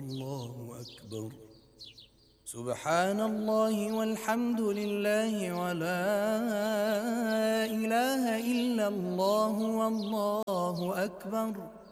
الله أكبر. سبحان الله والحمد لله ولا إله إلا الله والله أكبر.